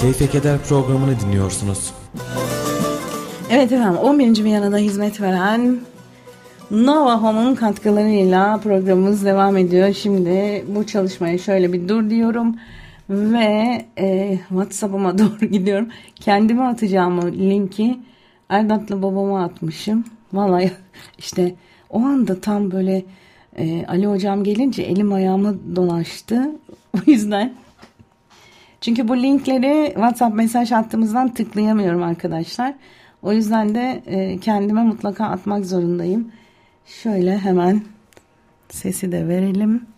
Keyfe Keder programını dinliyorsunuz. Evet efendim, 11. Viyana'da hizmet veren Nova Home'un katkılarıyla programımız devam ediyor. Şimdi bu çalışmaya şöyle bir dur diyorum ve WhatsApp'ıma doğru gidiyorum. Kendime atacağım linki Erdat'la babama atmışım. Vallahi işte o anda tam böyle Ali hocam gelince elim ayağıma dolaştı. O yüzden çünkü bu linkleri WhatsApp mesaj hattımızdan tıklayamıyorum arkadaşlar. O yüzden de kendime mutlaka atmak zorundayım. Şöyle hemen sesi de verelim.